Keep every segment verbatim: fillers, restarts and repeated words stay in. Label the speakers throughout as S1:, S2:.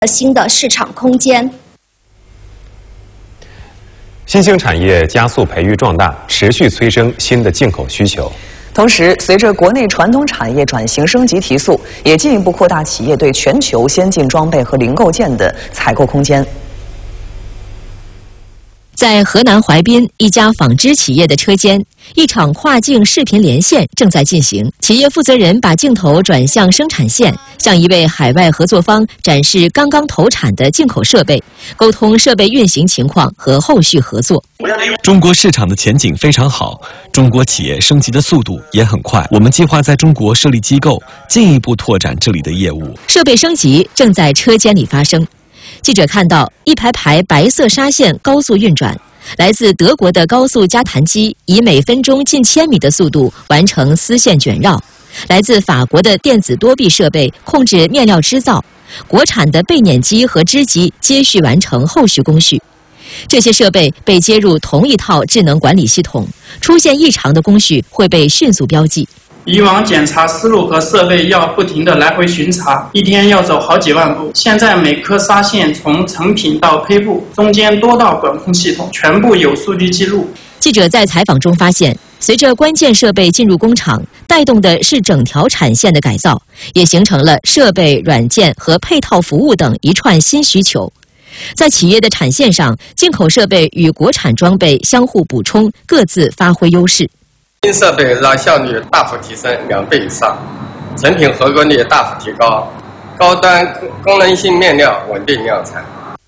S1: 新的市场空间。
S2: 新兴产业加速培育壮大，持续催生新的进口需求。
S3: 同时，随着国内传统产业转型升级提速，也进一步扩大企业对全球先进装备和零构件的采购空间。
S4: 在河南淮滨一家纺织企业的车间，一场跨境视频连线正在进行。企业负责人把镜头转向生产线，向一位海外合作方展示刚刚投产的进口设备，沟通设备运行情况和后续合作。
S5: 中国市场的前景非常好，中国企业升级的速度也很快。我们计划在中国设立机构，进一步拓展这里的业务。
S4: 设备升级正在车间里发生。 记者看到一排排白色纱线高速运转，来自德国的高速加弹机以每分钟近千米的速度完成丝线卷绕，来自法国的电子多臂设备控制面料织造，国产的背碾机和织机接续完成后续工序。这些设备被接入同一套智能管理系统，出现异常的工序会被迅速标记。
S6: 以往检查思路和设备要不停地来回巡查，一天要走好几万步。现在每颗纱线从成品到胚布，中间多道管控系统，全部有数据记录。
S4: 记者在采访中发现，随着关键设备进入工厂，带动的是整条产线的改造，也形成了设备、软件和配套服务等一串新需求。在企业的产线上，进口设备与国产装备相互补充，各自发挥优势。
S7: 新设备让效率大幅提升两倍以上，成品合格率大幅提高，高端功能性面料稳定量产。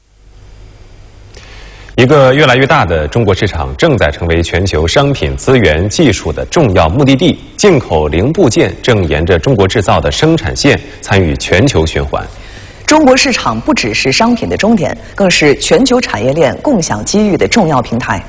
S2: 一个越来越大的中国市场正在成为全球商品、资源、技术的重要目的地。进口零部件正沿着中国制造的生产线参与全球循环。
S3: 中国市场不只是商品的终点，更是全球产业链共享机遇的重要平台。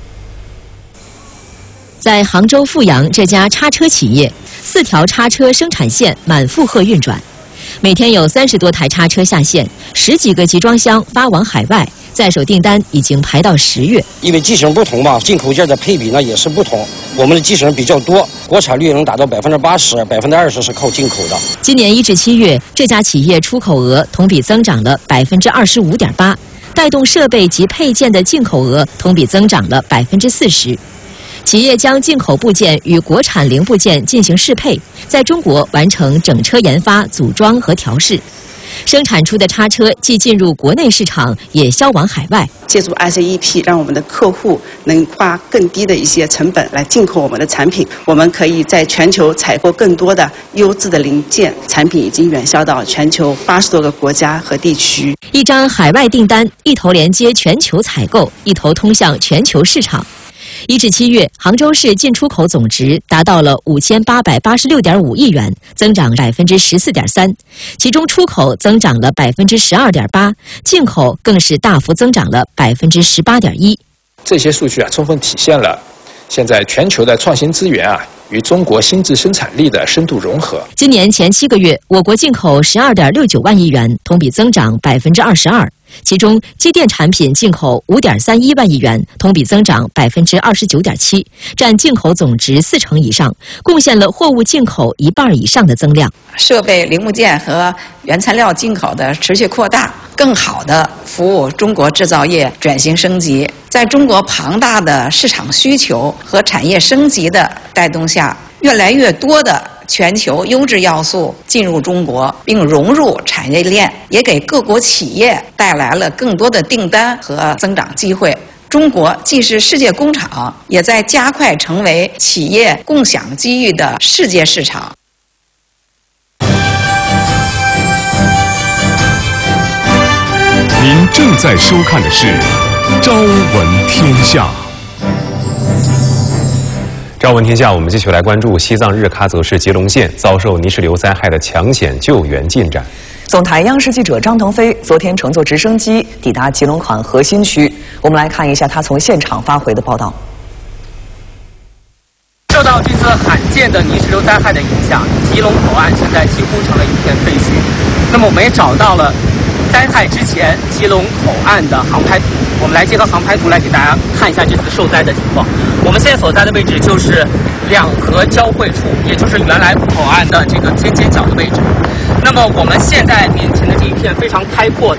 S4: 在杭州阜阳这家叉车企业，四条叉车生产线满负荷运转，每天有三十多台叉车下线，十几个集装箱发往海外，在手订单已经排到十月。
S8: 因为机型不同嘛，进口件的配比呢也是不同。我们的机型比较多，国产率能达到百分之八十，百分之二十是靠进口的。
S4: 今年一至七月，这家企业出口额同比增长了百分之二十五点八，带动设备及配件的进口额同比增长了百分之四十。 企业将进口部件与国产零部件进行适配，在中国完成整车研发、组装和调试。生产出的叉车既进入国内市场，也销往海外。
S9: 借助 I C E P， 让我们的客户能花更低的一些成本来进口我们的产品。我们可以在全球采购更多的优质的零件，产品已经远销到全球八十多个国家和地区。
S4: 一张海外订单，一头连接全球采购，一头通向全球市场。 一至七月，杭州市进出口总值达到了五千八百八十六点五亿元，增长百分之十四点三，其中出口增长了百分之十二点八，进口更是大幅增长了百分之十八点一。
S10: 这些数据啊，充分体现了现在全球的创新资源啊与中国新质生产力的深度融合。
S4: 今年前七个月，我国进口十二点六九万亿元，同比增长百分之二十二。 其中，机电产品进口五点三一万亿元，同比增长百分之二十九点七，占进口总值四成以上，贡献了货物进口一半以上的增量。
S11: 设备、零部件和原材料进口的持续扩大，更好地服务中国制造业转型升级。在中国庞大的市场需求和产业升级的带动下，越来越多的 全球优质要素进入中国，并融入产业链，也给各国企业带来了更多的订单和增长机会。中国既是世界工厂，也在加快成为企业共享机遇的世界市场。
S12: 您正在收看的是《朝闻天下》。
S2: 朝闻天下，我们继续来关注西藏日喀则市吉隆县遭受泥石流灾害的抢险救援进展。
S3: 总台央视记者张腾飞昨天乘坐直升机抵达吉隆款核心区，我们来看一下他从现场发回的报道。
S13: 受到这次罕见的泥石流灾害的影响，吉隆口岸现在几乎成了一片废墟。那么我们也找到了灾害之前吉隆口岸的航拍图，我们来结合航拍图来给大家看一下这次受灾的情况。我们现在所在的位置就是两河交汇处，也就是原来口岸的这个天街角的位置。 那么我们现在面前的这一片非常开阔